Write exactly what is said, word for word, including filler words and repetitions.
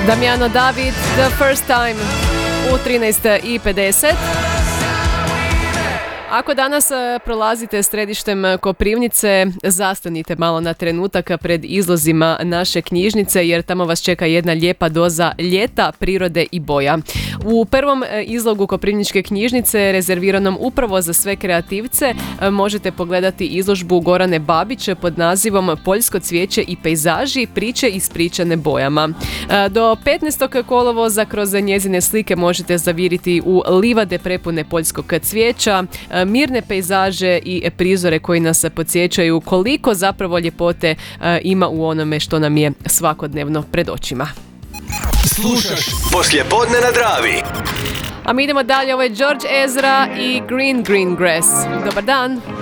Damiano David, The First Time u trinaest i pedeset. Ako danas prolazite središtem Koprivnice, zastanite malo na trenutak pred izlozima naše knjižnice, jer tamo vas čeka jedna lijepa doza ljeta, prirode i boja. U prvom izlogu Koprivničke knjižnice, rezerviranom upravo za sve kreativce, možete pogledati izložbu Gorane Babić pod nazivom Poljsko cvijeće i pejzaži, priče ispričane bojama. Do petnaestog kolovoza kroz njezine slike možete zaviriti u livade prepune poljskog cvijeća, mirne pejzaže i prizore koji nas podsjećaju koliko zapravo ljepote ima u onome što nam je svakodnevno pred očima. Slušaš Poslijepodne na Dravi. A mi idemo dalje, ovo je George Ezra i Green Green Grass. Dobar dan!